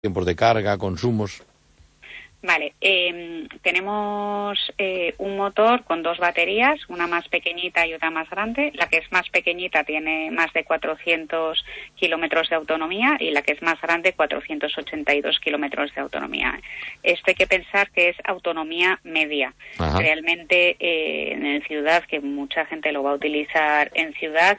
tiempos de carga, consumos. Vale, tenemos un motor con dos baterías, una más pequeñita y otra más grande. La que es más pequeñita tiene más de 400 kilómetros de autonomía y la que es más grande 482 kilómetros de autonomía. Esto hay que pensar que es autonomía media. Ajá. Realmente en ciudad, que mucha gente lo va a utilizar en ciudad,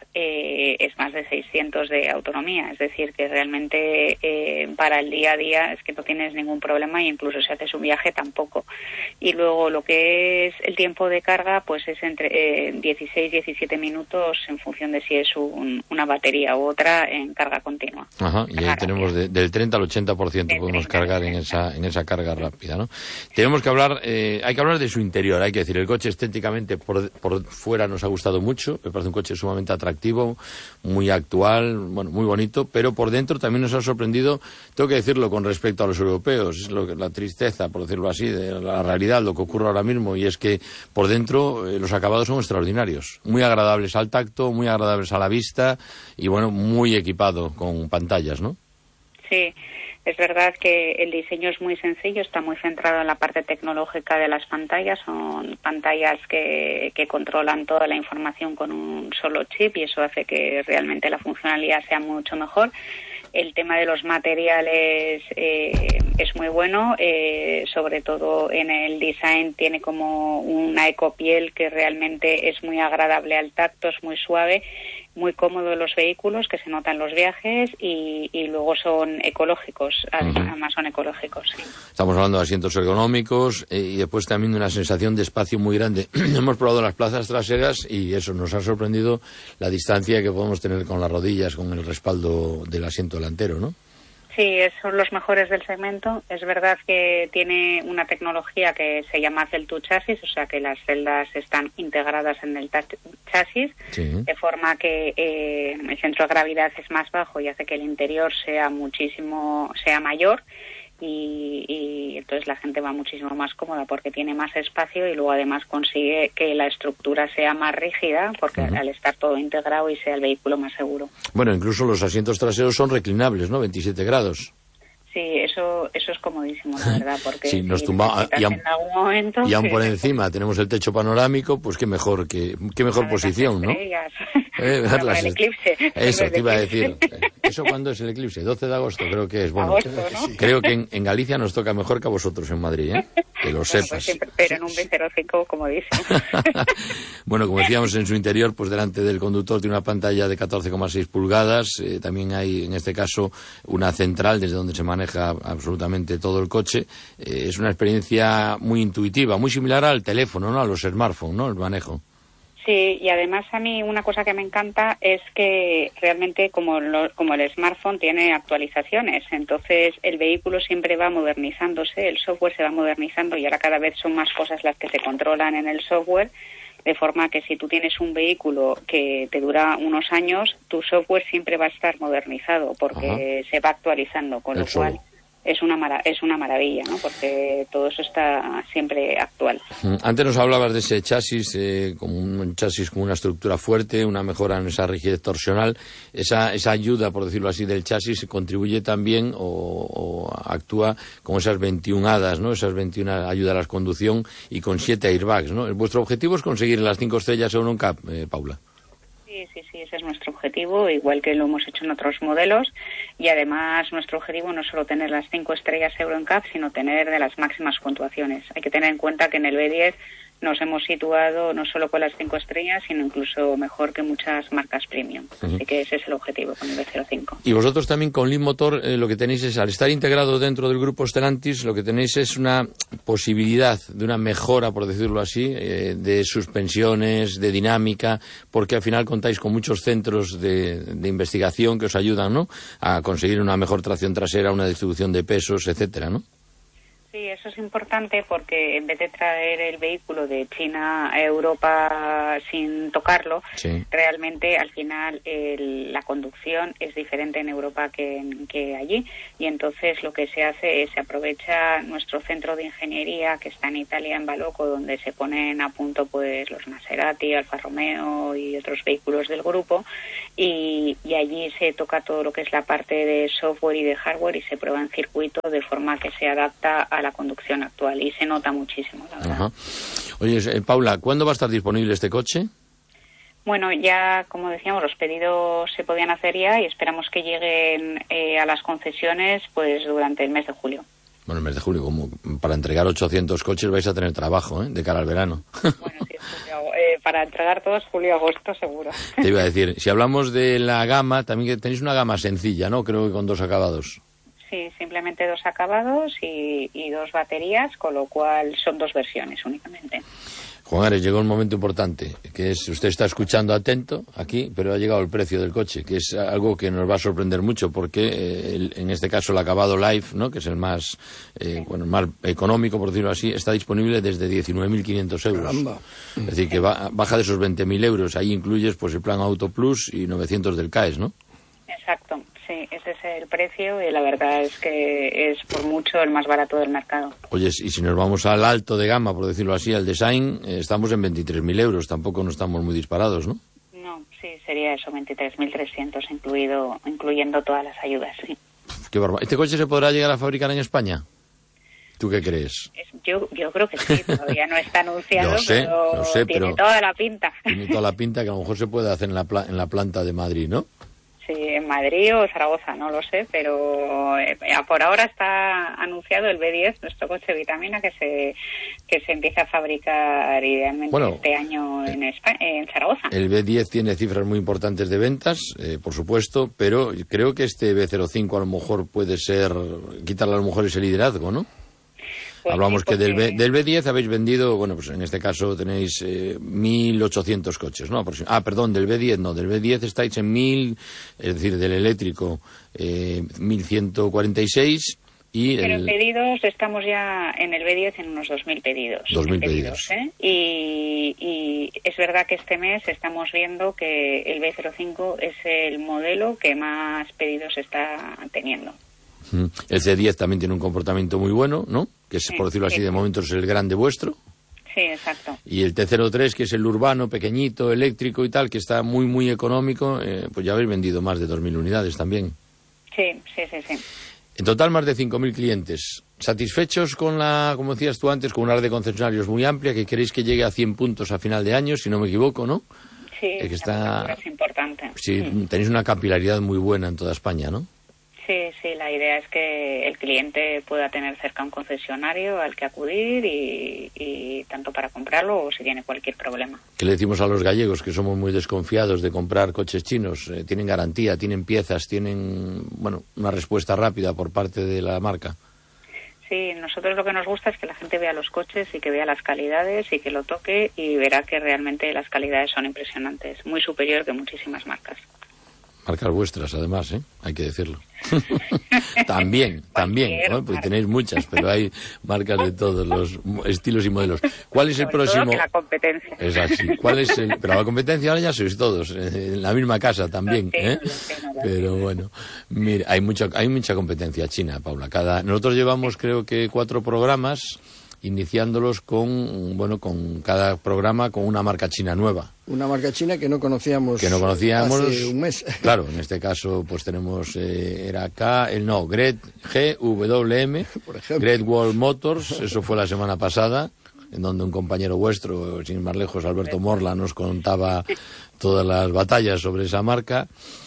es más de 600 de autonomía. Es decir, que realmente para el día a día es que no tienes ningún problema, e incluso si haces un viaje tampoco. Y luego lo que es el tiempo de carga, pues es entre 16-17 minutos en función de si es una batería u otra en carga continua. Ajá, y ahí tenemos del 30 al 80% podemos cargar en esa carga rápida, ¿no? Tenemos que hablar, hay que hablar de su interior, hay que decir, el coche estéticamente por fuera nos ha gustado mucho, me parece un coche sumamente atractivo, muy actual, bueno, muy bonito, pero por dentro también nos ha sorprendido, tengo que decirlo con respecto a los europeos, es la tristeza, por decirlo así, de la realidad, lo que ocurre ahora mismo, y es que por dentro los acabados son extraordinarios, muy agradables al tacto, muy agradables a la vista y bueno, muy equipado con pantallas, ¿no? Sí, es verdad que el diseño es muy sencillo, está muy centrado en la parte tecnológica de las pantallas, son pantallas que controlan toda la información con un solo chip y eso hace que realmente la funcionalidad sea mucho mejor. El tema de los materiales es muy bueno, sobre todo en el design tiene como una ecopiel que realmente es muy agradable al tacto, es muy suave, muy cómodo en los vehículos, que se notan los viajes y luego son ecológicos, además son ecológicos, sí. Estamos hablando de asientos ergonómicos y después también de una sensación de espacio muy grande. Hemos probado las plazas traseras y eso nos ha sorprendido la distancia que podemos tener con las rodillas, con el respaldo del asiento delantero, ¿no? Sí, son los mejores del segmento. Es verdad que tiene una tecnología que se llama Cell2 Chassis, o sea que las celdas están integradas en el chasis, sí, de forma que el centro de gravidad es más bajo y hace que el interior sea mayor y entonces la gente va muchísimo más cómoda porque tiene más espacio y luego además consigue que la estructura sea más rígida porque al estar todo integrado y sea el vehículo más seguro. Bueno, incluso los asientos traseros son reclinables, ¿no? 27 grados. Sí, eso es comodísimo, la verdad, porque sí, nos tumba en algún momento, y aún por encima tenemos el techo panorámico, pues qué mejor posición, ¿no? Ver el eclipse. Eso te iba a decir. ¿Eso cuándo es el eclipse? 12 de agosto creo que es. Bueno, agosto, ¿no? Creo que en Galicia nos toca mejor que a vosotros en Madrid, ¿eh? Que lo sepas. Pues siempre, pero en un B05, como dicen. Bueno, como decíamos, en su interior, pues delante del conductor tiene una pantalla de 14,6 pulgadas. También hay, en este caso, una central desde donde se maneja absolutamente todo el coche. Es una experiencia muy intuitiva, muy similar al teléfono, ¿no? A los smartphones, ¿no? El manejo. Sí, y además a mí una cosa que me encanta es que realmente como el smartphone tiene actualizaciones, entonces el vehículo siempre va modernizándose, el software se va modernizando y ahora cada vez son más cosas las que se controlan en el software, de forma que si tú tienes un vehículo que te dura unos años, tu software siempre va a estar modernizado porque se va actualizando, con lo cual es una maravilla, ¿no? Porque todo eso está siempre actual. Antes nos hablabas de ese chasis, como un chasis con una estructura fuerte, una mejora en esa rigidez torsional. Esa ayuda, por decirlo así, del chasis contribuye también o actúa con esas 21 hadas, ¿no? Esas 21 ayuda a la conducción y con 7 airbags, ¿no? ¿Vuestro objetivo es conseguir las 5 estrellas Euro NCAP, Paula? Sí, ese es nuestro objetivo, igual que lo hemos hecho en otros modelos, y además nuestro objetivo no es solo tener las 5 estrellas Euro NCAP, sino tener de las máximas puntuaciones. Hay que tener en cuenta que en el B10 nos hemos situado no solo con las 5 estrellas, sino incluso mejor que muchas marcas premium. Así que ese es el objetivo con el B05. Y vosotros también con Leapmotor lo que tenéis es, al estar integrado dentro del grupo Stellantis, lo que tenéis es una posibilidad de una mejora, por decirlo así, de suspensiones, de dinámica, porque al final contáis con muchos centros de investigación que os ayudan, ¿no?, a conseguir una mejor tracción trasera, una distribución de pesos, etcétera, ¿no? Sí, eso es importante porque en vez de traer el vehículo de China a Europa sin tocarlo, Sí. realmente al final la conducción es diferente en Europa que allí, y entonces lo que se hace es se aprovecha nuestro centro de ingeniería que está en Italia, en Baloco, donde se ponen a punto pues los Maserati, Alfa Romeo y otros vehículos del grupo, y allí se toca todo lo que es la parte de software y de hardware y se prueba en circuito de forma que se adapta a la conducción actual y se nota muchísimo, la verdad. Ajá. Oye, Paula, ¿cuándo va a estar disponible este coche? Bueno, ya, como decíamos, los pedidos se podían hacer ya y esperamos que lleguen a las concesiones pues durante el mes de julio. Bueno, el mes de julio, como para entregar 800 coches vais a tener trabajo, de cara al verano. Bueno, sí, julio, para entregar todos julio-agosto seguro. Te iba a decir, si hablamos de la gama, también que tenéis una gama sencilla, ¿no? Creo que con 2 acabados. Sí, simplemente 2 acabados y 2 baterías, con lo cual son 2 versiones únicamente. Juan Ares, llegó un momento importante, que es, usted está escuchando atento aquí, pero ha llegado el precio del coche, que es algo que nos va a sorprender mucho, porque en este caso el acabado Live, ¿no?, que es el más, más económico, por decirlo así, está disponible desde 19.500 euros. Caramba. Es decir, que baja de esos 20.000 euros. Ahí incluyes pues el plan Auto Plus y 900 del CAES, ¿no? Exacto, sí, ese es el precio y la verdad es que es por mucho el más barato del mercado. Oye, y si nos vamos al alto de gama, por decirlo así, al design, estamos en 23.000 euros, tampoco no estamos muy disparados, ¿no? No, sí, sería eso, 23.300 incluyendo todas las ayudas, sí. Qué barbaridad. ¿Este coche se podrá llegar a fabricar en España? ¿Tú qué crees? Yo creo que sí, todavía no está anunciado, Lo sé, tiene pero toda la pinta. Tiene toda la pinta que a lo mejor se puede hacer en la planta de Madrid, ¿no? Sí, en Madrid o Zaragoza, no lo sé, pero por ahora está anunciado el B10, nuestro coche vitamina, que se empieza a fabricar idealmente este año en Zaragoza. El B10 tiene cifras muy importantes de ventas, por supuesto, pero creo que este B05 a lo mejor puede ser, quitarle a lo mejor ese liderazgo, ¿no? Pues hablamos sí, que del B10 habéis vendido, bueno, pues en este caso tenéis 1.800 coches, ¿no? Perdón, del B10 no, del B10 estáis en 1.000, es decir, del eléctrico 1.146 y... Pero pedidos, estamos ya en el B10 en unos 2.000 pedidos. 2.000 pedidos. Y es verdad que este mes estamos viendo que el B05 es el modelo que más pedidos está teniendo. El C10 también tiene un comportamiento muy bueno, ¿no? Que es, por decirlo así, de momento es el grande vuestro. Sí, exacto. Y el T03, que es el urbano, pequeñito, eléctrico y tal, que está muy, muy económico, pues ya habéis vendido más de 2.000 unidades también. Sí. En total, más de 5.000 clientes. ¿Satisfechos con como decías tú antes, con una red de concesionarios muy amplia, que queréis que llegue a 100 puntos a final de año, si no me equivoco, ¿no? Sí, es importante. Sí, tenéis una capilaridad muy buena en toda España, ¿no? Sí, la idea es que el cliente pueda tener cerca un concesionario al que acudir y tanto para comprarlo o si tiene cualquier problema. ¿Qué le decimos a los gallegos, que somos muy desconfiados de comprar coches chinos? ¿Tienen garantía, tienen piezas, tienen una respuesta rápida por parte de la marca? Sí, nosotros lo que nos gusta es que la gente vea los coches y que vea las calidades y que lo toque y verá que realmente las calidades son impresionantes, muy superior que muchísimas marcas. Marcas vuestras, además, hay que decirlo. También, ¿no? Porque tenéis muchas, pero hay marcas de todos los estilos y modelos. ¿Cuál es el próximo? Todo que la competencia. Es así. Pero la competencia ahora ya sois todos, en la misma casa también, Pero bueno, mira, hay mucha competencia china, Paula. Nosotros llevamos, creo que 4 programas, iniciándolos con cada programa con una marca china nueva. Una marca china que no conocíamos hace un mes. Claro, en este caso pues tenemos Great GWM, por ejemplo. Great Wall Motors, eso fue la semana pasada, en donde un compañero vuestro, sin ir más lejos, Alberto Morla, nos contaba todas las batallas sobre esa marca.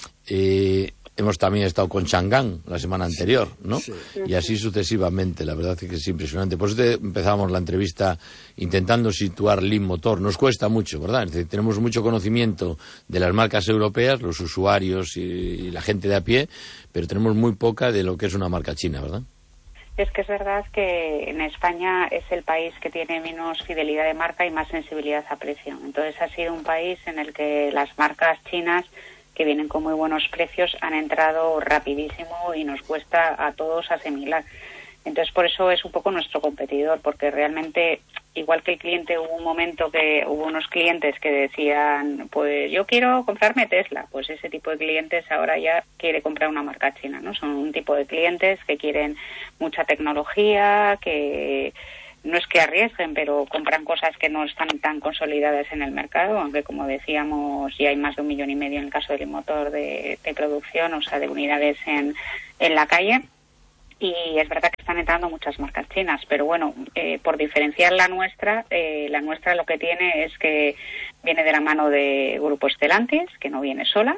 Hemos también estado con Chang'an la semana anterior, ¿no? Sí. Y así sucesivamente, la verdad es que es impresionante. Por eso empezamos la entrevista intentando situar Lean Motor. Nos cuesta mucho, ¿verdad? Es decir, tenemos mucho conocimiento de las marcas europeas, los usuarios y la gente de a pie, pero tenemos muy poca de lo que es una marca china, ¿verdad? Es que es verdad que en España es el país que tiene menos fidelidad de marca y más sensibilidad a precio. Entonces ha sido un país en el que las marcas chinas que vienen con muy buenos precios han entrado rapidísimo y nos cuesta a todos asimilar. Entonces, por eso es un poco nuestro competidor, porque realmente, igual que el cliente, hubo un momento que hubo unos clientes que decían, pues yo quiero comprarme Tesla, pues ese tipo de clientes ahora ya quiere comprar una marca china, ¿no? Son un tipo de clientes que quieren mucha tecnología, que no es que arriesguen, pero compran cosas que no están tan consolidadas en el mercado, aunque como decíamos ya hay más de 1,5 millones en el caso del motor de producción, o sea, de unidades en la calle. Y es verdad que están entrando muchas marcas chinas, pero bueno, por diferenciar la nuestra lo que tiene es que viene de la mano de Grupo Stellantis, que no viene sola,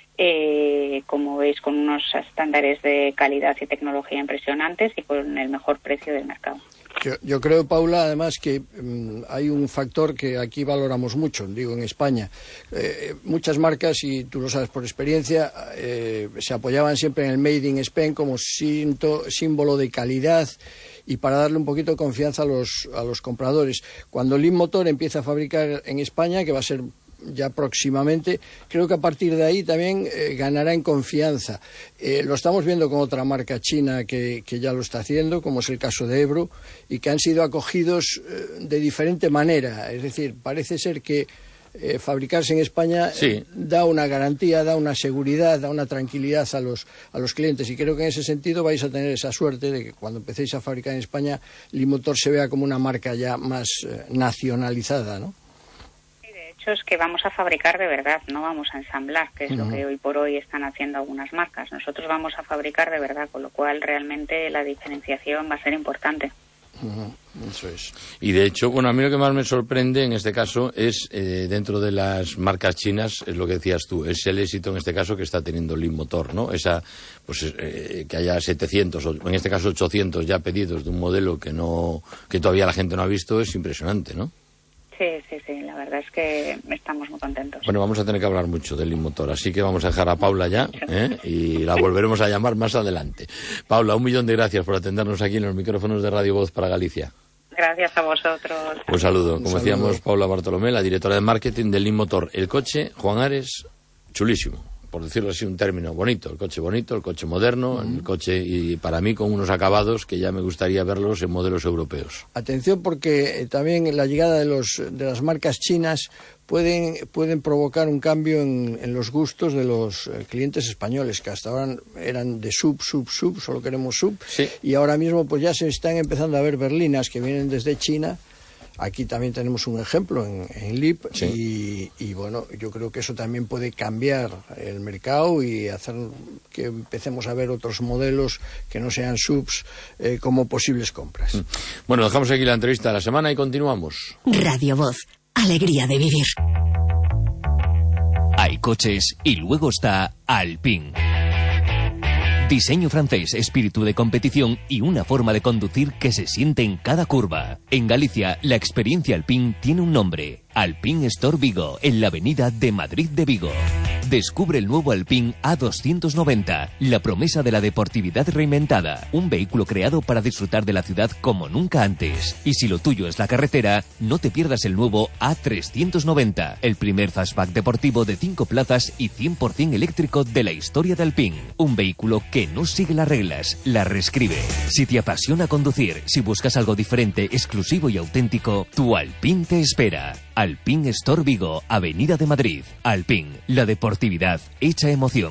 como veis, con unos estándares de calidad y tecnología impresionantes y con el mejor precio del mercado. Yo creo, Paula, además que hay un factor que aquí valoramos mucho, digo, en España. Muchas marcas, y tú lo sabes por experiencia, se apoyaban siempre en el Made in Spain como símbolo de calidad y para darle un poquito de confianza a los compradores. Cuando Leapmotor empieza a fabricar en España, que va a ser ya próximamente, creo que a partir de ahí también ganará en confianza. Lo estamos viendo con otra marca china que ya lo está haciendo, como es el caso de Ebro, y que han sido acogidos de diferente manera. Es decir, parece ser que fabricarse en España da una garantía, da una seguridad, da una tranquilidad a los clientes, y creo que en ese sentido vais a tener esa suerte de que cuando empecéis a fabricar en España, Leapmotor se vea como una marca ya más nacionalizada, ¿no? Es que vamos a fabricar de verdad, no vamos a ensamblar, que es lo que hoy por hoy están haciendo algunas marcas. Nosotros vamos a fabricar de verdad, con lo cual realmente la diferenciación va a ser importante. Eso es. Y de hecho, bueno, a mí lo que más me sorprende en este caso es, dentro de las marcas chinas, es lo que decías tú, es el éxito en este caso que está teniendo Leapmotor, ¿no? Esa, pues, que haya 700, o en este caso 800 ya pedidos de un modelo que todavía la gente no ha visto, es impresionante, ¿no? Sí, la verdad es que estamos muy contentos. Bueno, vamos a tener que hablar mucho del Leapmotor, así que vamos a dejar a Paula ya, y la volveremos a llamar más adelante. Paula, 1.000.000 de gracias por atendernos aquí en los micrófonos de Radio Voz para Galicia. Gracias a vosotros. Un saludo. Como decíamos, Paula Bartolomé, la directora de marketing del Leapmotor. El coche, Juan Ares, chulísimo, por decirlo así, un término bonito, el coche moderno, el coche, y para mí con unos acabados que ya me gustaría verlos en modelos europeos. Atención, porque también la llegada de las marcas chinas pueden provocar un cambio en los gustos de los clientes españoles, que hasta ahora eran de sub, solo queremos sub, y ahora mismo pues ya se están empezando a ver berlinas que vienen desde China. Aquí también tenemos un ejemplo en Leap, y bueno, yo creo que eso también puede cambiar el mercado y hacer que empecemos a ver otros modelos que no sean subs como posibles compras. Bueno, dejamos aquí la entrevista de la semana y continuamos. Radio Voz, alegría de vivir. Hay coches y luego está Alpine. Diseño francés, espíritu de competición y una forma de conducir que se siente en cada curva. En Galicia, la experiencia Alpine tiene un nombre: Alpine Store Vigo, en la avenida de Madrid de Vigo. Descubre el nuevo Alpine A290, la promesa de la deportividad reinventada. Un vehículo creado para disfrutar de la ciudad como nunca antes. Y si lo tuyo es la carretera, no te pierdas el nuevo A390, el primer fastback deportivo de 5 plazas y 100% eléctrico de la historia de Alpine. Un vehículo que no sigue las reglas, las reescribe. Si te apasiona conducir, si buscas algo diferente, exclusivo y auténtico, tu Alpine te espera. Alpine Store Vigo, Avenida de Madrid. Alpine, la deportividad hecha emoción.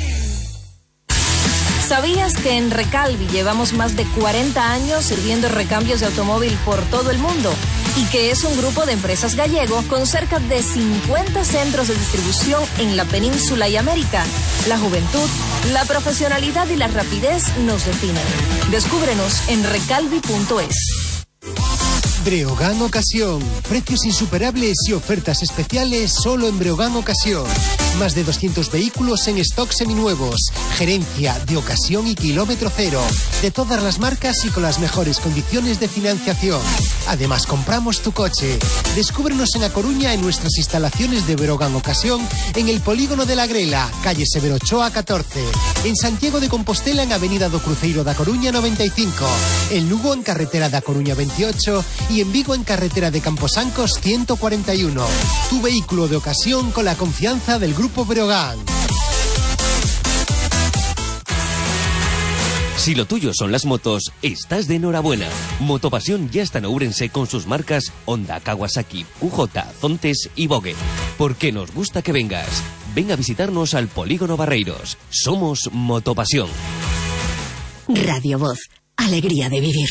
¿Sabías que en Recalvi llevamos más de 40 años sirviendo recambios de automóvil por todo el mundo? Y que es un grupo de empresas gallego con cerca de 50 centros de distribución en la península y América. La juventud, la profesionalidad y la rapidez nos definen. Descúbrenos en recalvi.es. Breogán Ocasión. Precios insuperables y ofertas especiales solo en Breogán Ocasión. Más de 200 vehículos en stock seminuevos. Gerencia de ocasión y kilómetro cero. De todas las marcas y con las mejores condiciones de financiación. Además, compramos tu coche. Descúbrenos en A Coruña en nuestras instalaciones de Breogán Ocasión en el Polígono de la Grela, calle Severo Ochoa 14. En Santiago de Compostela en Avenida do Cruceiro da Coruña 95. En Lugo en Carretera da Coruña 28 y en Vigo en Carretera de Camposancos 141. Tu vehículo de ocasión con la confianza del Grupo Breogán. Si lo tuyo son las motos, estás de enhorabuena. Motopasión ya está en Ourense con sus marcas Honda, Kawasaki, QJ, Zontes y Vogue. Porque nos gusta que vengas. Ven a visitarnos al Polígono Barreiros. Somos Motopasión. Radio Voz. Alegría de vivir.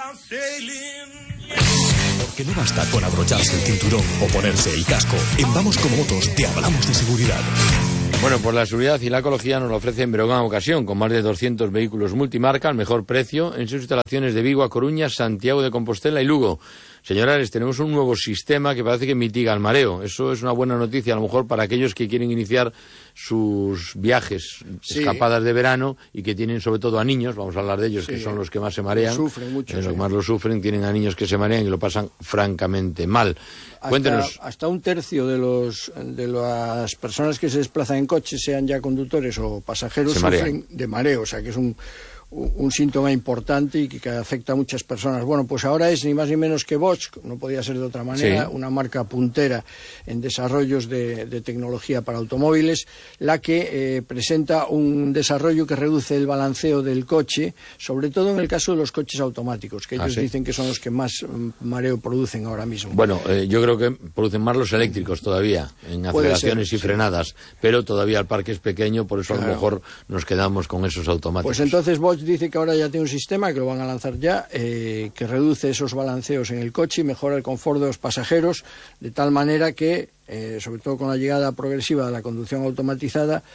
Porque no basta con abrocharse el cinturón o ponerse el casco. En Vamos Como Motos te hablamos de seguridad. Bueno, pues la seguridad y la ecología nos lo ofrecen Breogán Ocasión, con más de 200 vehículos multimarca al mejor precio en sus instalaciones de Vigo, A Coruña, Santiago de Compostela y Lugo. Señores, tenemos un nuevo sistema que parece que mitiga el mareo. Eso es una buena noticia, a lo mejor para aquellos que quieren iniciar sus viajes, escapadas de verano y que tienen sobre todo a niños, vamos a hablar de ellos, que son los que más se marean. Sufren mucho. Los que más lo sufren, tienen a niños que se marean y lo pasan francamente mal. Cuéntenos. Hasta un tercio de las personas que se desplazan en coche, sean ya conductores o pasajeros, sufren de mareo, o sea que es un síntoma importante y que afecta a muchas personas. Bueno, pues ahora es ni más ni menos que Bosch, no podía ser de otra manera, una marca puntera en desarrollos de tecnología para automóviles, la que presenta un desarrollo que reduce el balanceo del coche, sobre todo en el caso de los coches automáticos, que ellos dicen que son los que más mareo producen ahora mismo. Bueno, yo creo que producen más los eléctricos todavía, en aceleraciones y frenadas, pero todavía el parque es pequeño, por eso a lo mejor nos quedamos con esos automáticos. Pues entonces Bosch dice que ahora ya tiene un sistema, que lo van a lanzar ya, que reduce esos balanceos en el coche y mejora el confort de los pasajeros, de tal manera que, sobre todo con la llegada progresiva de la conducción automatizada,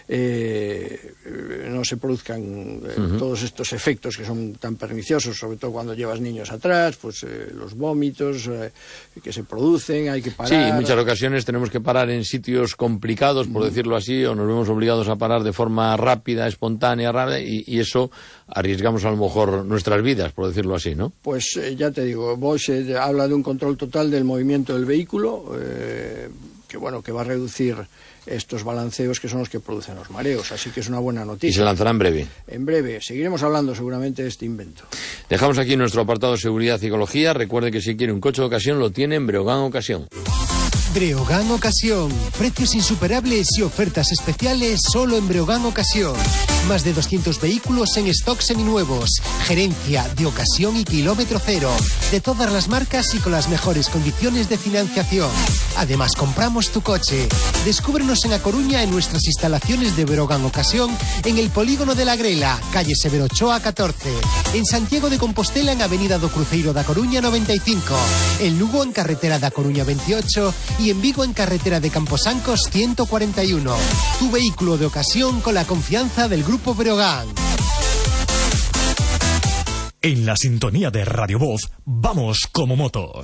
no se produzcan todos estos efectos que son tan perniciosos, sobre todo cuando llevas niños atrás, pues los vómitos que se producen, hay que parar. Sí, en muchas ocasiones tenemos que parar en sitios complicados, por decirlo así, o nos vemos obligados a parar de forma rápida, espontánea, y eso arriesgamos a lo mejor nuestras vidas, por decirlo así, ¿no? Pues ya te digo, Bosch habla de un control total del movimiento del vehículo, que va a reducir estos balanceos que son los que producen los mareos, así que es una buena noticia. ¿Y se lanzará en breve? En breve, seguiremos hablando seguramente de este invento. Dejamos aquí nuestro apartado de seguridad y ecología. Recuerde que si quiere un coche de ocasión lo tiene en Breogán Ocasión. Breogán Ocasión. Precios insuperables y ofertas especiales solo en Breogán Ocasión. Más de 200 vehículos en stock seminuevos. Gerencia de ocasión y kilómetro cero. De todas las marcas y con las mejores condiciones de financiación. Además, compramos tu coche. Descúbrenos en A Coruña en nuestras instalaciones de Breogán Ocasión, en el Polígono de la Grela, calle Severo Ochoa 14. En Santiago de Compostela, en Avenida do Cruceiro da Coruña 95. En Lugo, en Carretera da Coruña 28. Y en Vigo, en Carretera de Camposancos 141. Tu vehículo de ocasión con la confianza del Grupo Breogán. En la sintonía de Radio Voz, Vamos Como Motos.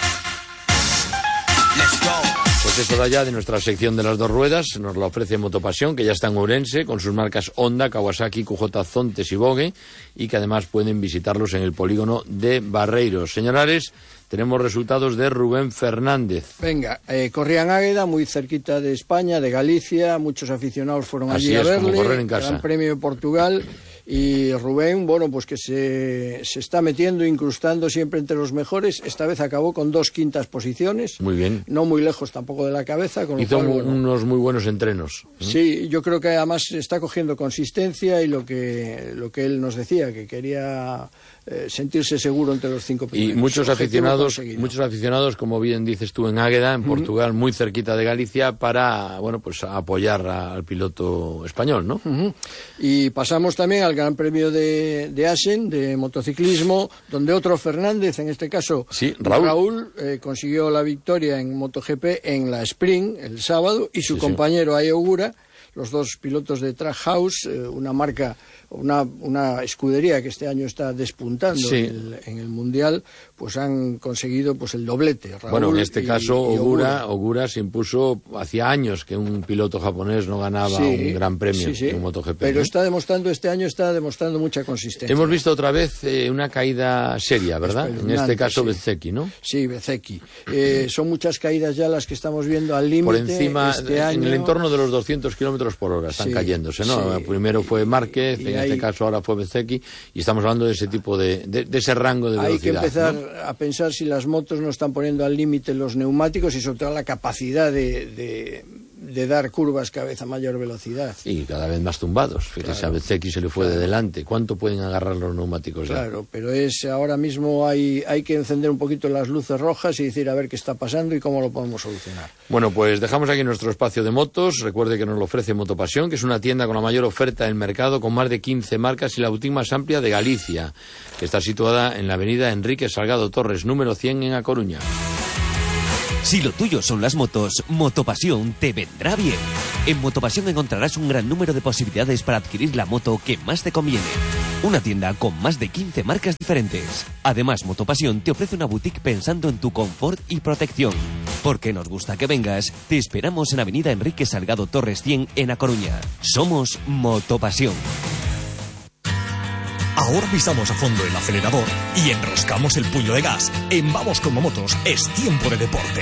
Pues es hora ya de nuestra sección de las dos ruedas. Nos la ofrece Motopasión, que ya está en Ourense, con sus marcas Honda, Kawasaki, QJ, Zontes y Vogue, y que además pueden visitarlos en el polígono de Barreiros. Señores, tenemos resultados de Rubén Fernández. Venga, corría en Águeda, muy cerquita de España, de Galicia, muchos aficionados fueron allí a verle, como correr en casa. Gran Premio de Portugal. Y Rubén, bueno, pues que se está metiendo, incrustando siempre entre los mejores. Esta vez acabó con 2 quintas posiciones. Muy bien. No muy lejos tampoco de la cabeza. Con Hizo lo cual, unos muy buenos entrenos. Sí, yo creo que además está cogiendo consistencia y lo que él nos decía, que quería sentirse seguro entre los 5 primeros. Y muchos aficionados, como bien dices tú, en Águeda, en Portugal, muy cerquita de Galicia, para, bueno, pues apoyar al piloto español, ¿no? Y pasamos también al Gran Premio de Assen, de motociclismo, donde otro Fernández, en este caso Raúl consiguió la victoria en MotoGP en la Sprint el sábado, y su compañero Ai Ogura, los dos pilotos de Trackhouse, una marca, una escudería que este año está despuntando en el Mundial, pues han conseguido pues el doblete. Raúl, bueno, en este caso Ogura se impuso, hacía años que un piloto japonés no ganaba un gran premio en MotoGP. Pero este año está demostrando mucha consistencia. Hemos visto otra vez una caída seria, ¿verdad? En este caso Bezzecchi, ¿no? Sí, Bezzecchi. Son muchas caídas ya las que estamos viendo al límite. Por encima, este año, en el entorno de los 200 kilómetros por hora están cayéndose, ¿no? Primero fue Márquez, en este caso ahora fue Bezzecchi, y estamos hablando de ese tipo de ese rango de velocidad. Hay que empezar a pensar si las motos no están poniendo al límite los neumáticos y sobre todo la capacidad de de dar curvas cada vez a mayor velocidad. Y cada vez más tumbados. Fíjese, a Bezzecchi se le fue de delante. ¿Cuánto pueden agarrar los neumáticos ya? Claro, pero ahora mismo hay que encender un poquito las luces rojas y decir a ver qué está pasando y cómo lo podemos solucionar. Bueno, pues dejamos aquí nuestro espacio de motos. Recuerde que nos lo ofrece Motopasión, que es una tienda con la mayor oferta del mercado, con más de 15 marcas y la boutique más amplia de Galicia, que está situada en la avenida Enrique Salgado Torres, número 100 en A Coruña. Si lo tuyo son las motos, Motopasión te vendrá bien. En Motopasión encontrarás un gran número de posibilidades para adquirir la moto que más te conviene. Una tienda con más de 15 marcas diferentes. Además, Motopasión te ofrece una boutique pensando en tu confort y protección. Porque nos gusta que vengas, te esperamos en avenida Enrique Salgado Torres 100 en A Coruña. Somos Motopasión. Ahora pisamos a fondo el acelerador y enroscamos el puño de gas. En Vamos como Motos es tiempo de deporte.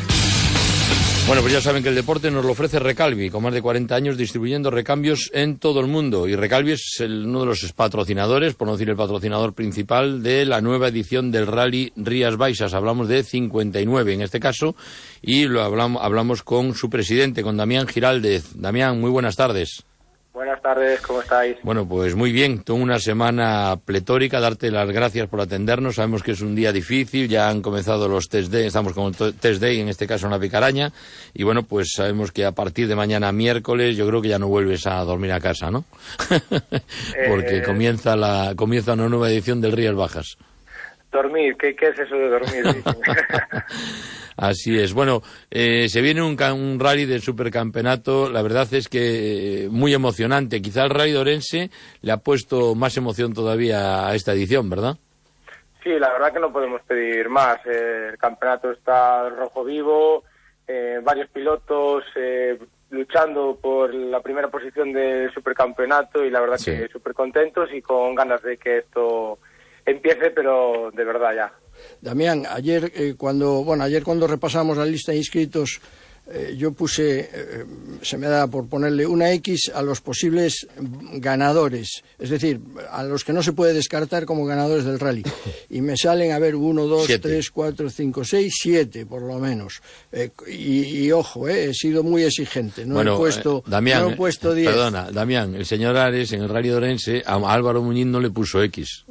Bueno, pues ya saben que el deporte nos lo ofrece Recalvi, con más de 40 años distribuyendo recambios en todo el mundo. Y Recalvi es uno de los patrocinadores, por no decir el patrocinador principal, de la nueva edición del Rally Rías Baixas. Hablamos de 59 en este caso, y hablamos con su presidente, con Damián Giraldez. Damián, muy buenas tardes. Buenas tardes, ¿cómo estáis? Bueno, pues muy bien, tengo una semana pletórica, darte las gracias por atendernos, sabemos que es un día difícil, ya han comenzado los test day, estamos con el test day, en este caso en La Picaraña, y bueno, pues sabemos que a partir de mañana miércoles yo creo que ya no vuelves a dormir a casa, ¿no? Porque comienza una nueva edición del Rías Bajas. Dormir, ¿qué es eso de dormir? Así es. Bueno, se viene un rally del supercampeonato, la verdad es que muy emocionante. Quizá el Rally de Orense le ha puesto más emoción todavía a esta edición, ¿verdad? Sí, la verdad que no podemos pedir más. El campeonato está rojo vivo, varios pilotos luchando por la primera posición del supercampeonato y la verdad que súper contentos y con ganas de que esto empiece, pero de verdad ya. Damián, ayer cuando repasamos la lista de inscritos, yo puse, se me da por ponerle una X a los posibles ganadores, es decir, a los que no se puede descartar como ganadores del rally. Y me salen, 1, 2, 3, 4, 5, 6, 7 por lo menos. Y ojo, he sido muy exigente, no he puesto 10. Perdona, Damián, el señor Ares en el Rally de Orense a Álvaro Muñiz no le puso X.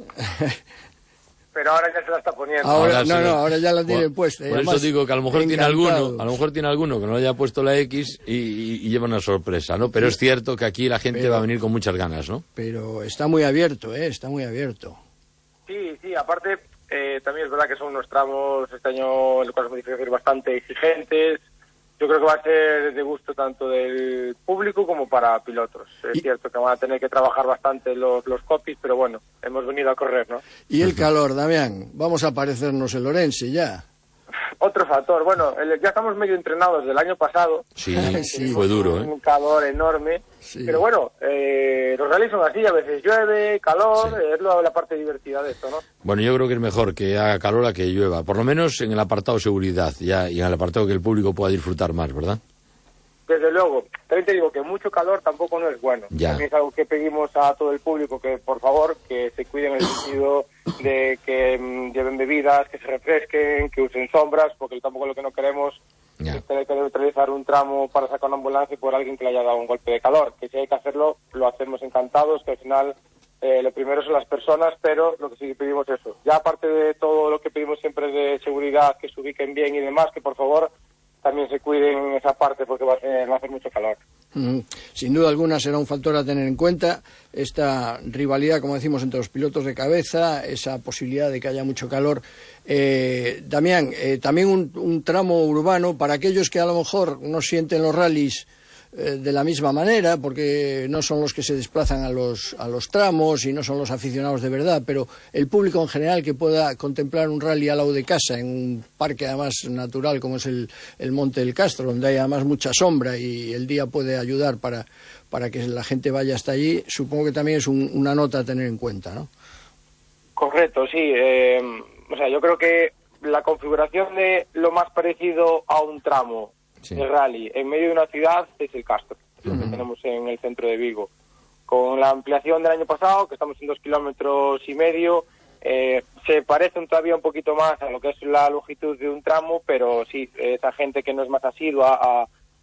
Pero ahora ya se la está poniendo. Ahora ya la tiene puesta. Por eso digo que a lo mejor tiene alguno que no le haya puesto la X y lleva una sorpresa, ¿no? Pero es cierto que aquí la gente va a venir con muchas ganas, ¿no? Pero está muy abierto, está muy abierto. Sí, aparte también es verdad que son unos tramos este año en los cuales podemos decir bastante exigentes. Yo creo que va a ser de gusto tanto del público como para pilotos. Es cierto que van a tener que trabajar bastante los copies, pero bueno, hemos venido a correr, ¿no? Y el calor, Damián, vamos a parecernos el Orense ya. Otro factor, bueno, ya estamos medio entrenados del año pasado. Sí, fue duro, Un calor enorme, pero bueno, los rallies son así, a veces llueve, calor, es la parte divertida de esto, ¿no? Bueno, yo creo que es mejor que haga calor a que llueva, por lo menos en el apartado seguridad y en el apartado que el público pueda disfrutar más, ¿verdad? Desde luego, también te digo que mucho calor tampoco no es bueno. También es algo que pedimos a todo el público que, por favor, que se cuiden en el sentido de que lleven bebidas, que se refresquen, que usen sombras, porque tampoco lo que no queremos es tener que neutralizar un tramo para sacar una ambulancia por alguien que le haya dado un golpe de calor. Que si hay que hacerlo, lo hacemos encantados, que al final lo primero son las personas, pero lo que sí pedimos es eso. Ya aparte de todo lo que pedimos siempre de seguridad, que se ubiquen bien y demás, que por favor también se cuiden en esa parte porque va a hacer mucho calor. Sin duda alguna será un factor a tener en cuenta esta rivalidad, como decimos, entre los pilotos de cabeza, esa posibilidad de que haya mucho calor. Damián, también un tramo urbano para aquellos que a lo mejor no sienten los rallies de la misma manera, porque no son los que se desplazan a los tramos y no son los aficionados de verdad, pero el público en general que pueda contemplar un rally al lado de casa, en un parque además natural como es el Monte del Castro, donde hay además mucha sombra y el día puede ayudar para que la gente vaya hasta allí, supongo que también es una nota a tener en cuenta, ¿no? Correcto, sí. Yo creo que la configuración de lo más parecido a un tramo de rally en medio de una ciudad es el Castro, lo que tenemos en el centro de Vigo. Con la ampliación del año pasado, que estamos en 2,5 kilómetros, se parecen todavía un poquito más a lo que es la longitud de un tramo, pero sí, esa gente que no es más asidua a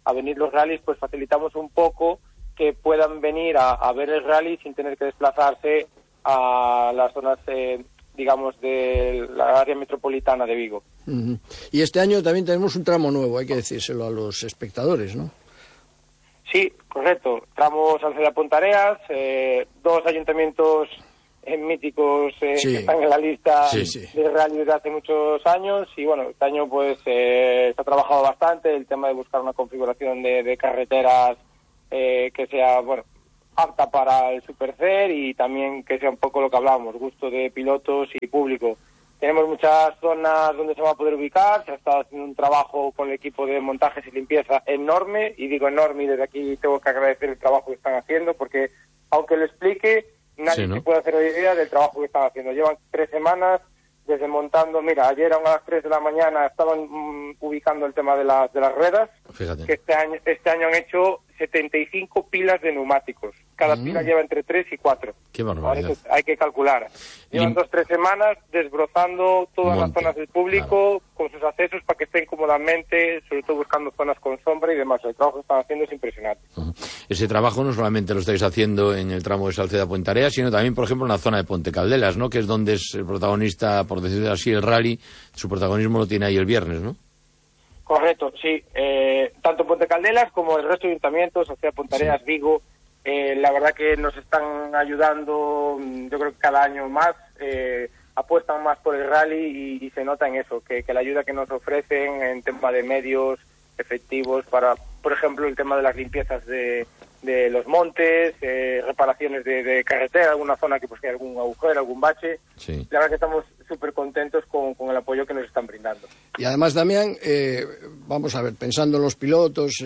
venir los rallies, pues facilitamos un poco que puedan venir a ver el rally sin tener que desplazarse a las zonas, digamos, de la área metropolitana de Vigo. Y este año también tenemos un tramo nuevo, hay que decírselo a los espectadores, ¿no? Sí, correcto. Tramo Salceda-Pontareas, 2 ayuntamientos míticos que están en la lista de rally desde hace muchos años, y bueno, este año pues se ha trabajado bastante el tema de buscar una configuración de carreteras que sea, bueno, apta para el Supercer, y también que sea un poco lo que hablábamos, gusto de pilotos y público. Tenemos muchas zonas donde se va a poder ubicar, se ha estado haciendo un trabajo con el equipo de montajes y limpieza enorme, y digo enorme, y desde aquí tengo que agradecer el trabajo que están haciendo, porque aunque lo explique, nadie se puede hacer idea del trabajo que están haciendo. Llevan 3 semanas desmontando. Mira, ayer a las 3 de la mañana estaban ubicando el tema de las ruedas. Fíjate. Que este año han hecho 75 pilas de neumáticos. Cada pila lleva entre 3 y 4. Qué barbaridad. Hay que calcular. Llevan 2-3 semanas desbrozando todas las zonas del público, con sus accesos para que estén cómodamente, sobre todo buscando zonas con sombra y demás. El trabajo que están haciendo es impresionante. Ese trabajo no solamente lo estáis haciendo en el tramo de Salceda-Pontareas, sino también, por ejemplo, en la zona de Ponte Caldelas, ¿no? Que es donde es el protagonista, por decirlo así, el rally. Su protagonismo lo tiene ahí el viernes, ¿no? Correcto, sí. Tanto Ponte Caldelas como el resto de ayuntamientos, Salceda-Pontareas, Vigo, la verdad que nos están ayudando, yo creo que cada año más, apuestan más por el rally, y se nota en eso, que la ayuda que nos ofrecen en tema de medios efectivos para, por ejemplo, el tema de las limpiezas de los montes, reparaciones de carretera, alguna zona que pues hay algún agujero, algún bache. Sí. La verdad que estamos súper contentos con el apoyo que nos están brindando. Y además, Damián, vamos a ver, pensando en los pilotos,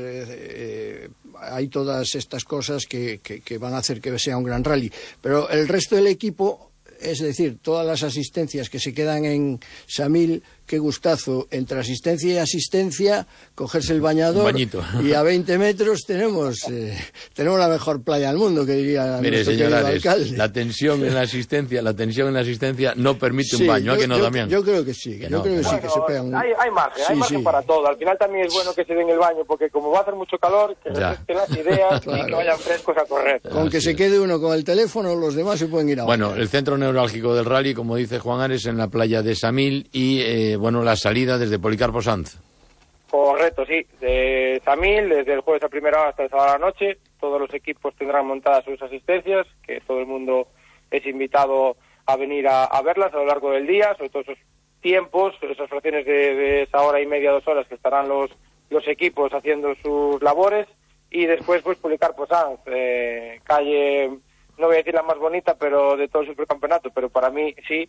hay todas estas cosas que van a hacer que sea un gran rally, pero el resto del equipo, es decir, todas las asistencias que se quedan en Samil, qué gustazo, entre asistencia y asistencia, cogerse el bañador, y a 20 metros tenemos la mejor playa del mundo, que diría nuestro querido alcalde. La tensión en la asistencia no permite un baño, ¿a que no, Damián? Yo creo que sí, que se pegan. Hay margen para todo. Al final también es bueno que se den el baño, porque como va a hacer mucho calor, que refresquen las ideas y que vayan frescos a correr. Con que se quede uno con el teléfono, los demás se pueden ir a bañar. Bueno, el centro neurálgico del rally, como dice Juan Ares, en la playa de Samil, y la salida desde Policarpo Sanz. Correcto, sí. De Samil, desde el jueves a primera hora hasta el sábado a la noche, todos los equipos tendrán montadas sus asistencias, que todo el mundo es invitado a venir a verlas a lo largo del día, sobre todo esos tiempos, esas fracciones de esa hora y media, 2 horas que estarán los equipos haciendo sus labores, y después pues Policarpo Sanz, calle, no voy a decir la más bonita, pero de todo el supercampeonato, pero para mí sí,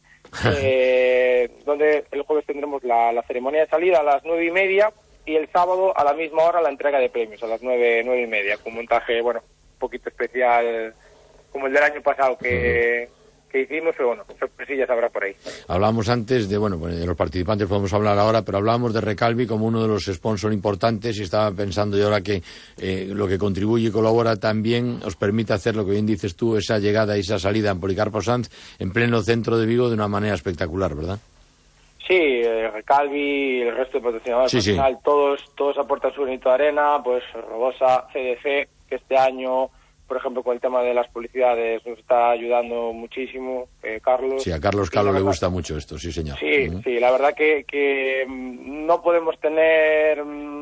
donde el jueves tendremos la ceremonia de salida a las 9:30, y el sábado a la misma hora la entrega de premios a las 9:30, con un montaje, bueno, un poquito especial, como el del año pasado que hicimos, pero bueno, sorpresillas habrá por ahí. Hablábamos antes de los participantes, podemos hablar ahora, pero hablábamos de Recalvi como uno de los sponsors importantes, y estaba pensando yo ahora que lo que contribuye y colabora también os permite hacer lo que bien dices tú, esa llegada y esa salida en Policarpo Sanz en pleno centro de Vigo de una manera espectacular, ¿verdad? Sí, Recalvi y el resto de patrocinadores, al final todos aportan su granito de arena, pues Robosa, CDC, que este año, por ejemplo, con el tema de las publicidades nos está ayudando muchísimo, Carlos. Sí, a Carlos le gusta mucho esto, sí, señor. Sí, sí, la verdad que no podemos tener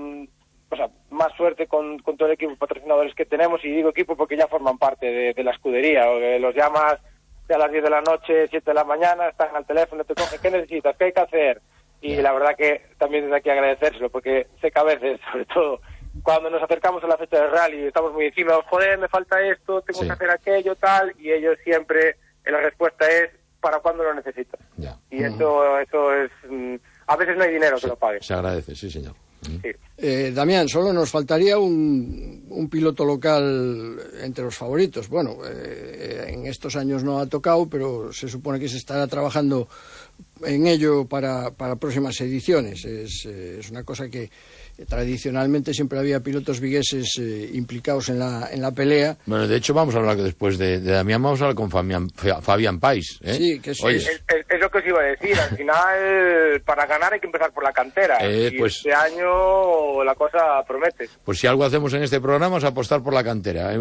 más suerte con todo el equipo de patrocinadores que tenemos, y digo equipo porque ya forman parte de la escudería, los llamas a las 10 de la noche, 7 de la mañana, están al teléfono, te cogen, ¿qué necesitas? ¿Qué hay que hacer? Y la verdad que también desde aquí agradecérselo, porque sé que a veces, sobre todo cuando nos acercamos a la fecha del rally, estamos muy encima, joder, me falta esto, tengo que hacer aquello, tal, y ellos siempre, la respuesta es, ¿para cuándo lo necesitas? Y eso es, a veces no hay dinero que lo pague. Se agradece, sí, señor. Sí. Damián, solo nos faltaría un piloto local entre los favoritos. Bueno, en estos años no ha tocado, pero se supone que se estará trabajando en ello para próximas ediciones. Es una cosa que tradicionalmente siempre había pilotos vigueses implicados en la pelea. Bueno, de hecho vamos a hablar después de Damián, vamos a hablar con Fabián Pais, ¿eh? Sí, que sí. Es lo que os iba a decir. Al final, para ganar hay que empezar por la cantera. Y pues, este año la cosa promete. Pues si algo hacemos en este programa es apostar por la cantera.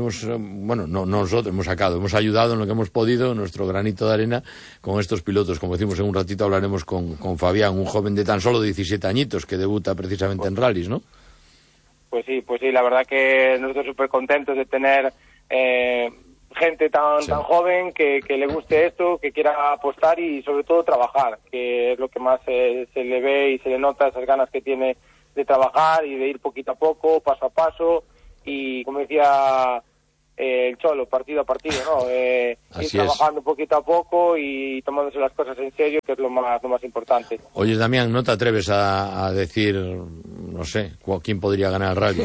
Hemos ayudado en lo que hemos podido, nuestro granito de arena, con estos pilotos. Como decimos, en un ratito hablaremos con Fabián, un joven de tan solo 17 añitos que debuta precisamente en rallies, ¿no? Pues sí, la verdad que nosotros súper contentos de tener gente tan joven que le guste esto, que quiera apostar y sobre todo trabajar, que es lo que más se le ve y se le nota, esas ganas que tiene de trabajar y de ir poquito a poco, paso a paso, y como decía el Cholo, partido a partido, ¿no? Ir trabajando poquito a poco y tomándose las cosas en serio, que es lo más importante. Oye, Damián, ¿no te atreves a decir, no sé, quién podría ganar el rally?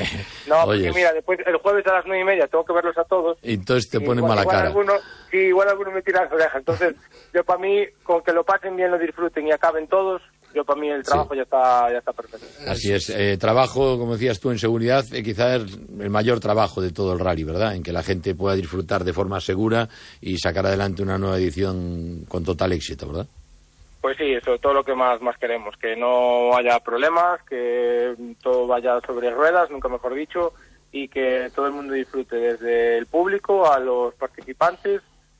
No, porque mira, después el jueves a las 9:30 tengo que verlos a todos. Y entonces te ponen mala cara. Igual algunos me tiran las orejas. Entonces, yo para mí, con que lo pasen bien, lo disfruten y acaben todos, yo para mí el trabajo ya está perfecto. Así es. Trabajo, como decías tú, en seguridad, quizás es el mayor trabajo de todo el rally, ¿verdad? En que la gente pueda disfrutar de forma segura y sacar adelante una nueva edición con total éxito, ¿verdad? Pues sí, eso es todo lo que más queremos, que no haya problemas, que todo vaya sobre ruedas, nunca mejor dicho, y que todo el mundo disfrute, desde el público a los participantes,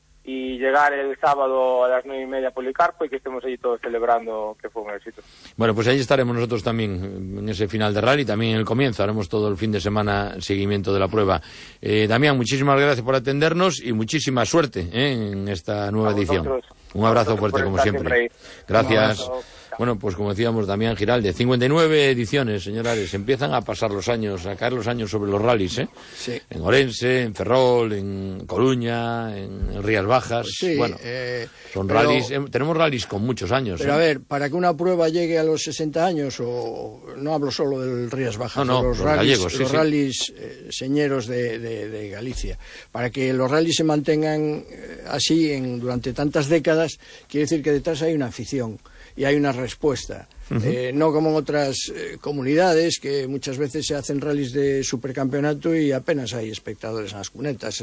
y llegar el sábado a las 9:30 a Policarpo y que estemos allí todos celebrando que fue un éxito. Bueno, pues ahí estaremos nosotros también en ese final de rally, también en el comienzo, haremos todo el fin de semana seguimiento de la prueba. Damián, muchísimas gracias por atendernos y muchísima suerte en esta nueva edición. Un abrazo fuerte como siempre. Gracias. Bueno, pues como decíamos, Damián Giralde, 59 ediciones, señores, empiezan a pasar los años, a caer los años sobre los rallies, ¿eh? Sí. En Orense, en Ferrol, en Coruña, en Rías Bajas, sí, bueno, son rallies, tenemos rallies con muchos años. Pero a ver, para que una prueba llegue a los 60 años, o no hablo solo del Rías Bajas, no, los rallies, gallegos, los rallies señeros de Galicia, para que los rallies se mantengan así durante tantas décadas, quiere decir que detrás hay una afición y hay una respuesta. No como en otras comunidades, que muchas veces se hacen rallies de supercampeonato y apenas hay espectadores en las cunetas.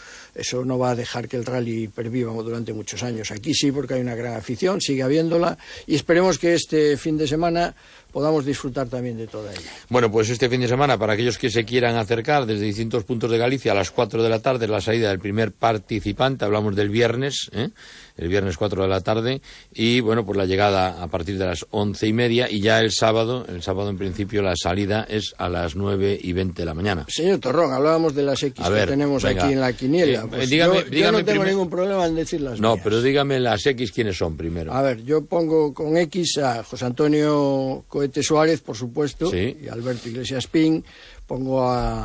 Eso no va a dejar que el rally perviva durante muchos años. Aquí sí, porque hay una gran afición, sigue habiéndola, y esperemos que este fin de semana podamos disfrutar también de toda ella. Bueno, pues este fin de semana, para aquellos que se quieran acercar desde distintos puntos de Galicia, a las 4 de la tarde, la salida del primer participante, hablamos del viernes, el viernes 4 de la tarde, y bueno, pues la llegada a partir de las 11:30, y ya el sábado en principio la salida es a las 9:20 de la mañana. Señor Torrón, hablábamos de las X que tenemos aquí en la quiniela. Dígame yo no tengo ningún problema en decir las mías. Pero dígame las X, ¿quiénes son primero? A ver, yo pongo con X a José Antonio Cohete Suárez, por supuesto, sí, y Alberto Iglesias Pin. Pongo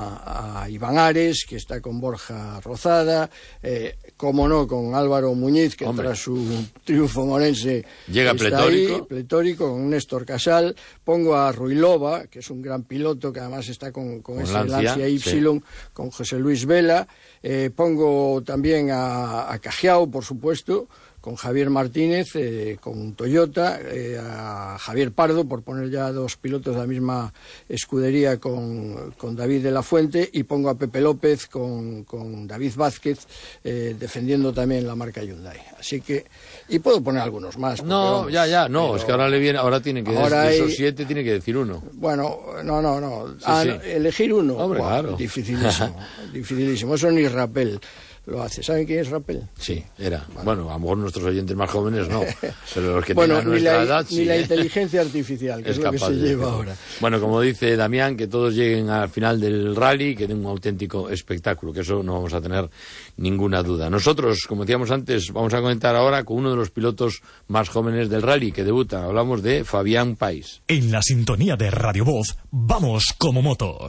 a Iván Ares, que está con Borja Rozada, como no, con Álvaro Muñiz, que tras su triunfo en Orense llega pletórico, con Néstor Casal. Pongo a Ruilova, que es un gran piloto, que además está con ese Lancia Y, sí, con José Luis Vela. Pongo también a Cajiao, por supuesto, con Javier Martínez, con Toyota, a Javier Pardo, por poner ya dos pilotos de la misma escudería con David de la Fuente, y pongo a Pepe López con David Vázquez, defendiendo también la marca Hyundai. Así que, y puedo poner algunos más. No, es que ahora tiene que esos 7 tiene que decir uno. Bueno, no. Sí. Elegir uno. Hombre, claro. Dificilísimo. Eso ni Rappel lo hace. ¿Saben quién es Rappel? Sí, era. Bueno, a lo mejor nuestros oyentes más jóvenes no, pero los que tengan nuestra edad sí. Ni la inteligencia artificial, que es lo que se lleva ahora. Bueno, como dice Damián, que todos lleguen al final del rally, que den un auténtico espectáculo, que eso no vamos a tener ninguna duda. Nosotros, como decíamos antes, vamos a comentar ahora con uno de los pilotos más jóvenes del rally que debuta. Hablamos de Fabián Pais. En la sintonía de Radio Voz, vamos como motos.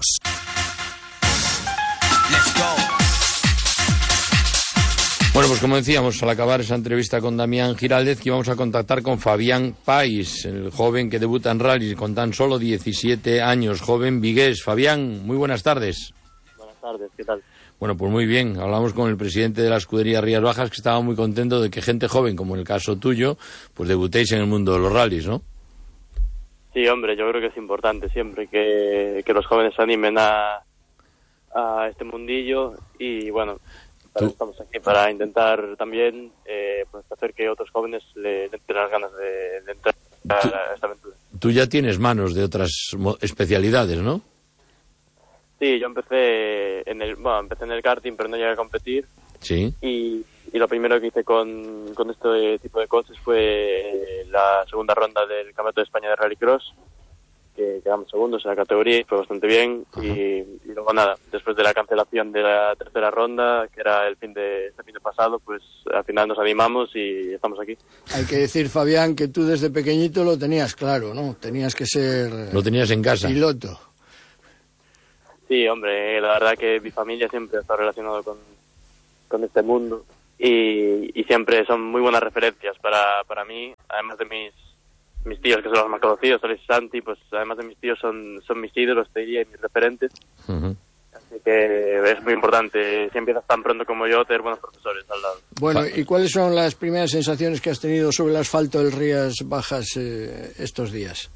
Let's go. Bueno, pues como decíamos, al acabar esa entrevista con Damián Giraldez, que íbamos a contactar con Fabián Pais, el joven que debuta en rally con tan solo 17 años, joven vigués. Fabián, muy buenas tardes. Buenas tardes, ¿qué tal? Bueno, pues muy bien. Hablamos con el presidente de la escudería Rías Bajas, que estaba muy contento de que gente joven, como en el caso tuyo, pues debutéis en el mundo de los rallies, ¿no? Sí, hombre, yo creo que es importante siempre que los jóvenes se animen a este mundillo y, bueno, estamos aquí para intentar también pues hacer que otros jóvenes le entren las ganas de entrar a esta aventura. Tú ya tienes manos de otras especialidades, ¿no? Sí, yo empecé en el karting, pero no llegué a competir. Sí. Y lo primero que hice con este tipo de coches fue la segunda ronda del Campeonato de España de Rallycross, que quedamos segundos en la categoría y fue bastante bien. Y luego nada, después de la cancelación de la tercera ronda, que era este fin de pasado, pues al final nos animamos y estamos aquí. Hay que decir, Fabián, que tú desde pequeñito lo tenías claro, ¿no? Tenías que ser... Lo tenías en casa. Piloto. Sí, hombre, la verdad que mi familia siempre ha estado relacionado con este mundo y siempre son muy buenas referencias para mí, además de mis tíos, que son los más conocidos, Alex y Santi, pues además de mis tíos son mis ídolos, te diría, y mis referentes. Uh-huh. Así que es muy importante, si empiezas tan pronto como yo, tener buenos profesores al lado. Bueno, ¿y cuáles son las primeras sensaciones que has tenido sobre el asfalto del Rías Bajas estos días?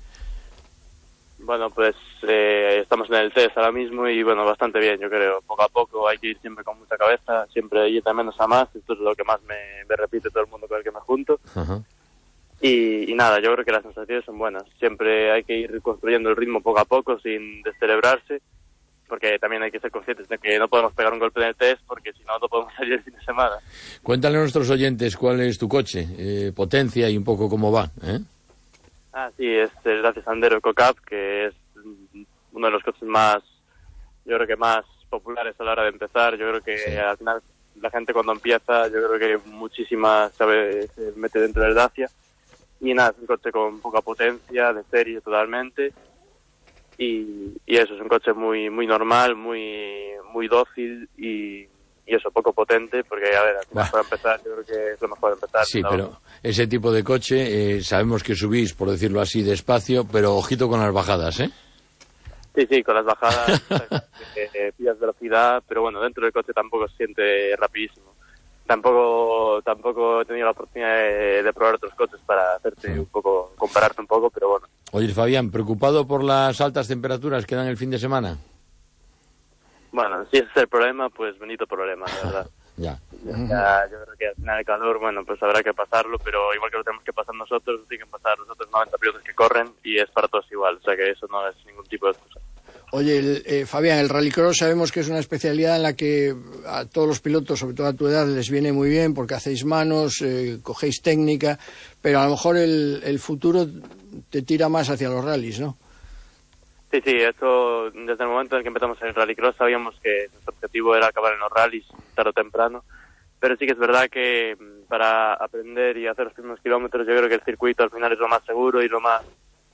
Bueno, pues estamos en el test ahora mismo y bueno, bastante bien, yo creo. Poco a poco hay que ir siempre con mucha cabeza, siempre ir de menos a más. Esto es lo que más me repite todo el mundo con el que me junto. Uh-huh. Y nada, yo creo que las sensaciones son buenas. Siempre hay que ir construyendo el ritmo poco a poco sin descelebrarse, porque también hay que ser conscientes de que no podemos pegar un golpe en el test, porque si no, no podemos salir el fin de semana. Cuéntale a nuestros oyentes cuál es tu coche, potencia y un poco cómo va, ¿eh? Sí, es el Dacia Sandero EcoCup, que es uno de los coches más, yo creo que más populares a la hora de empezar. Yo creo que sí. Al final la gente cuando empieza, yo creo que muchísima se mete dentro del Dacia. Y nada, es un coche con poca potencia, de serie totalmente. Y eso, es un coche muy muy normal, muy dócil y eso, poco potente, porque a ver, para empezar, yo creo que es lo mejor de empezar. Sí, pero ese tipo de coche, sabemos que subís, por decirlo así, despacio, pero ojito con las bajadas, ¿eh? Sí, con las bajadas pillas velocidad, pero bueno, dentro del coche tampoco se siente rapidísimo. Tampoco he tenido la oportunidad de probar otros coches para hacerte un poco, compararte un poco, pero bueno. Oye, Fabián, ¿preocupado por las altas temperaturas que dan el fin de semana? Bueno, si ese es el problema, pues bendito problema, la verdad. Ya, yo creo que al final el calor, bueno, pues habrá que pasarlo, pero igual que lo tenemos que pasar nosotros, lo tienen que pasar los otros 90 pilotos que corren y es para todos igual, o sea que eso no es ningún tipo de excusa. Oye, Fabián, el rallycross sabemos que es una especialidad en la que a todos los pilotos, sobre todo a tu edad, les viene muy bien porque hacéis manos, cogéis técnica, pero a lo mejor el futuro te tira más hacia los rallies, ¿no? Sí, eso desde el momento en que empezamos en el rallycross sabíamos que nuestro objetivo era acabar en los rallies tarde o temprano, pero sí que es verdad que para aprender y hacer los primeros kilómetros yo creo que el circuito al final es lo más seguro y lo más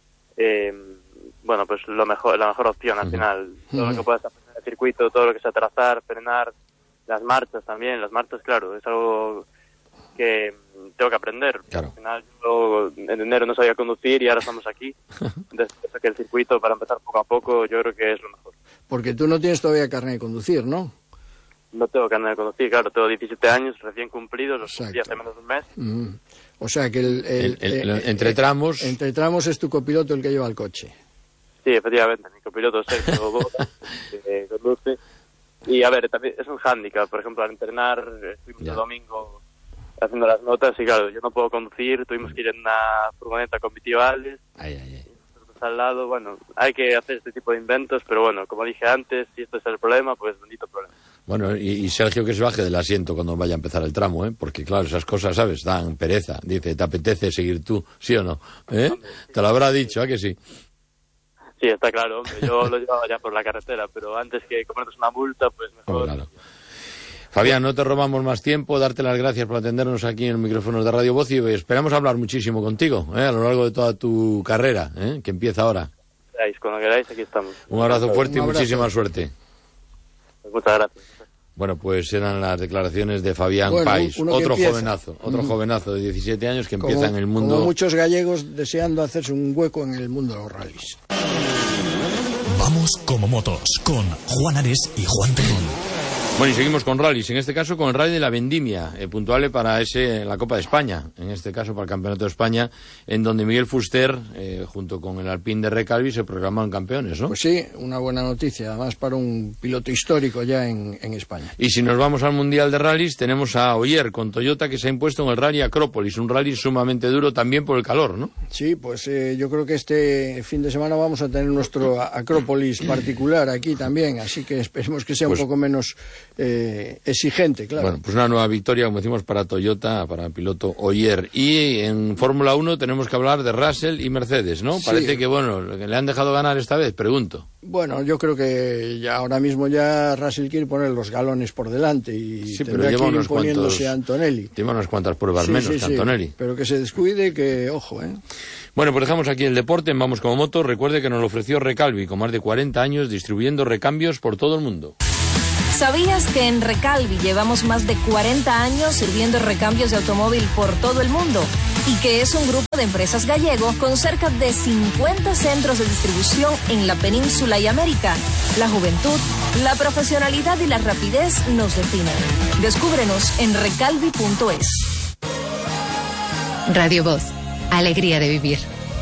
bueno, pues la mejor opción al final. Todo lo que puedas aprender en el circuito, todo lo que sea trazar, frenar, las marchas también. Las marchas, claro, es algo que tengo que aprender. Claro. Al final yo en enero no sabía conducir y ahora estamos aquí. Desde que el circuito, para empezar poco a poco, yo creo que es lo mejor. Porque tú no tienes todavía carnet de conducir, ¿no? No tengo carnet de conducir, claro, tengo 17 años recién cumplidos, los cumplí hace menos de un mes. O sea que entre tramos... Entre tramos es tu copiloto el que lleva el coche. Sí, efectivamente, mi copiloto Sergio Boda, que conduce. Y a ver, también es un hándicap, por ejemplo, al entrenar, estuvimos el domingo haciendo las notas y claro, yo no puedo conducir, tuvimos que ir en una furgoneta con vitivales. Al lado, bueno, hay que hacer este tipo de inventos, pero bueno, como dije antes, si esto es el problema, pues bendito problema. Bueno, y Sergio que se baje del asiento cuando vaya a empezar el tramo, ¿eh? Porque claro, esas cosas, ¿sabes? Dan pereza. Dice, ¿te apetece seguir tú? ¿Sí o no? ¿Eh? Hombre, sí. Te lo habrá dicho, ¿a que sí? Sí, está claro, hombre. Yo lo llevaba ya por la carretera, pero antes que comernos una multa, pues mejor... Claro. Fabián, no te robamos más tiempo, darte las gracias por atendernos aquí en el micrófono de Radio Voz y esperamos hablar muchísimo contigo, a lo largo de toda tu carrera, que empieza ahora. Cuando queráis, aquí estamos. Un abrazo fuerte y muchísima suerte. Muchas gracias. Bueno, pues eran las declaraciones de Fabián Pais, otro jovenazo de 17 años que empieza en el mundo... Como muchos gallegos deseando hacerse un hueco en el mundo de los rallies. Vamos como motos, con Juan Ares y Juan Telón. Bueno, y seguimos con rallies, en este caso con el rally de la Vendimia, puntuable para la Copa de España, en este caso para el Campeonato de España, en donde Miguel Fuster, junto con el Alpine de Recalvi, se proclamaron campeones, ¿no? Pues sí, una buena noticia, además para un piloto histórico ya en España. Y si nos vamos al Mundial de Rallys, tenemos a Ogier con Toyota, que se ha impuesto en el Rally Acrópolis, un rally sumamente duro también por el calor, ¿no? Sí, pues yo creo que este fin de semana vamos a tener nuestro Acrópolis particular aquí también, así que esperemos que sea un poco menos exigente, claro. Bueno, pues una nueva victoria, como decimos, para Toyota, para el piloto Ogier. Y en Fórmula 1 tenemos que hablar de Russell y Mercedes, ¿no? Sí. Parece que, bueno, le han dejado ganar esta vez, pregunto. Bueno, yo creo que ya ahora mismo ya Russell quiere poner los galones por delante y sí, tendrá que ir imponiéndose a Antonelli. Lleva unas cuantas pruebas menos que Antonelli. Pero que se descuide, que ojo, Bueno, pues dejamos aquí el deporte en Vamos como Motos. Recuerde que nos lo ofreció Recalvi, con más de 40 años distribuyendo recambios por todo el mundo. ¿Sabías que en Recalvi llevamos más de 40 años sirviendo recambios de automóvil por todo el mundo? Y que es un grupo de empresas gallego con cerca de 50 centros de distribución en la península y América. La juventud, la profesionalidad y la rapidez nos definen. Descúbrenos en recalvi.es. Radio Voz, alegría de vivir.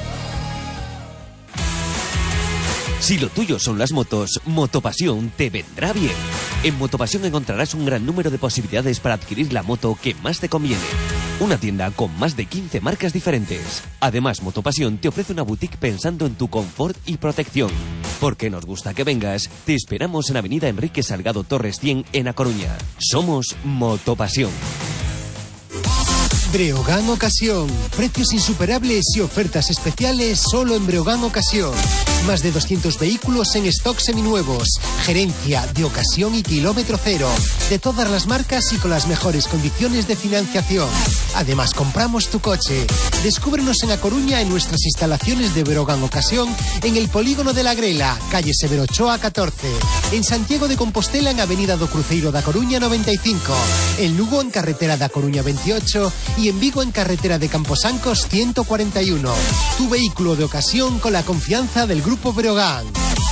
Si lo tuyo son las motos, Motopasión te vendrá bien. En Motopasión encontrarás un gran número de posibilidades para adquirir la moto que más te conviene. Una tienda con más de 15 marcas diferentes. Además, Motopasión te ofrece una boutique pensando en tu confort y protección. Porque nos gusta que vengas, te esperamos en Avenida Enrique Salgado Torres 100 en A Coruña. Somos Motopasión. Breogán Ocasión. Precios insuperables y ofertas especiales solo en Breogán Ocasión. Más de 200 vehículos en stock seminuevos. Gerencia de ocasión y kilómetro cero. De todas las marcas y con las mejores condiciones de financiación. Además, compramos tu coche. Descúbrenos en A Coruña en nuestras instalaciones de Breogán Ocasión en el Polígono de la Grela, calle Severo Ochoa 14. En Santiago de Compostela en Avenida do Cruceiro da Coruña 95. En Lugo en carretera da Coruña 28 y en Vigo en carretera de Camposancos 141. Tu vehículo de ocasión con la confianza del Grupo Breogán.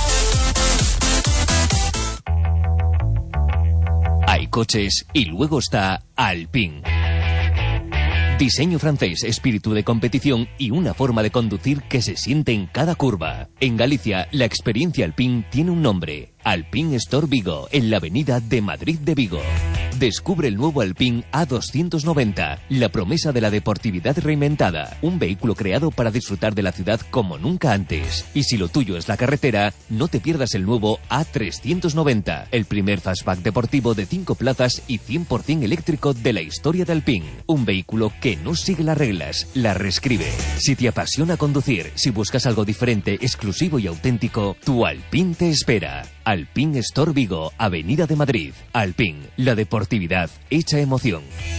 Hay coches y luego está Alpine. Diseño francés, espíritu de competición y una forma de conducir que se siente en cada curva. En Galicia, la experiencia Alpine tiene un nombre. Alpine Store Vigo, en la avenida de Madrid de Vigo. Descubre el nuevo Alpine A290, la promesa de la deportividad reinventada. Un vehículo creado para disfrutar de la ciudad como nunca antes. Y si lo tuyo es la carretera, no te pierdas el nuevo A390, el primer fastback deportivo de 5 plazas y 100% eléctrico de la historia de Alpine. Un vehículo que no sigue las reglas, las reescribe. Si te apasiona conducir, si buscas algo diferente, exclusivo y auténtico, tu Alpine te espera. Alpine Store Vigo, Avenida de Madrid. Alpine, la deportividad hecha emoción.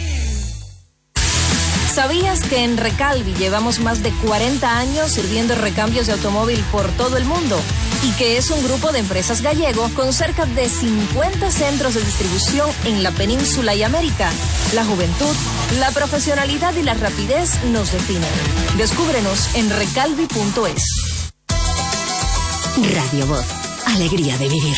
¿Sabías que en Recalvi llevamos más de 40 años sirviendo recambios de automóvil por todo el mundo? Y que es un grupo de empresas gallego con cerca de 50 centros de distribución en la península y América. La juventud, la profesionalidad y la rapidez nos definen. Descúbrenos en recalvi.es. Radio Voz, alegría de vivir.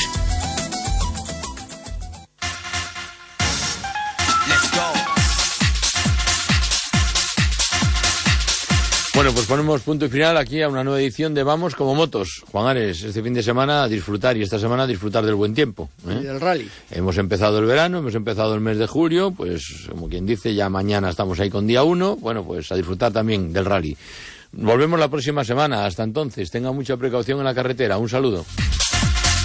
Bueno, pues ponemos punto y final aquí a una nueva edición de Vamos como Motos. Juan Ares, este fin de semana a disfrutar y esta semana a disfrutar del buen tiempo. Y del rally. Hemos empezado el verano, hemos empezado el mes de julio, pues como quien dice, ya mañana estamos ahí con día 1. Bueno, pues a disfrutar también del rally. Volvemos la próxima semana. Hasta entonces, tenga mucha precaución en la carretera. Un saludo.